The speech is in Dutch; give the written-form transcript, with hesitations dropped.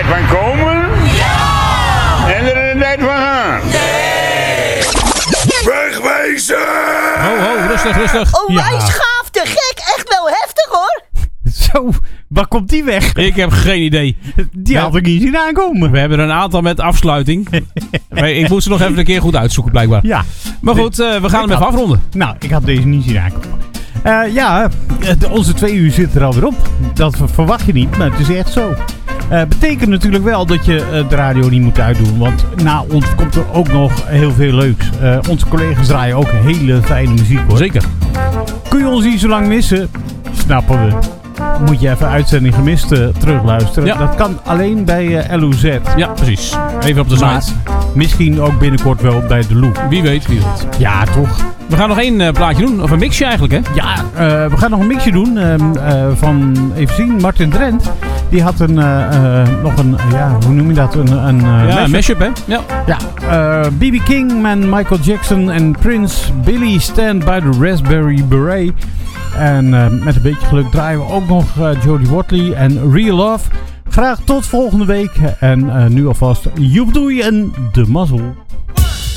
tijd van komen? Ja! En er een tijd van gaan? Nee! Wegwezen! Ho, rustig. Oh, wij schaaf de gek. Echt wel heftig, hoor. Zo, waar komt die weg? Ik heb geen idee. Die had ik niet zien aankomen. We hebben er een aantal met afsluiting. Maar ik moet ze nog even een keer goed uitzoeken, blijkbaar. Ja. Maar goed, we gaan hem even afronden. Nou, ik had deze niet zien aankomen. Onze 2 uur zit er alweer op. Dat verwacht je niet, maar het is echt zo. Betekent natuurlijk wel dat je de radio niet moet uitdoen. Want na ons komt er ook nog heel veel leuks. Onze collega's draaien ook hele fijne muziek, hoor. Zeker. Kun je ons niet zo lang missen? Snappen we. Moet je even uitzending gemist terugluisteren. Ja. Dat kan alleen bij LOZ. Ja, precies. Even op de Maar site. misschien ook binnenkort wel bij de Loop. Wie weet. Ja, toch? We gaan nog 1 plaatje doen. Of een mixje eigenlijk, hè? Ja, we gaan nog een mixje doen van, even zien, Martin Drent. Die had hoe noem je dat? Een mashup, hè? Ja. Ja, B.B. King, Michael Jackson en Prince. Billy Stand by the Raspberry Beret. En met een beetje geluk draaien we ook nog Jodie Watley en Real Love. Graag tot volgende week. En nu alvast joepdoei en de mazzel.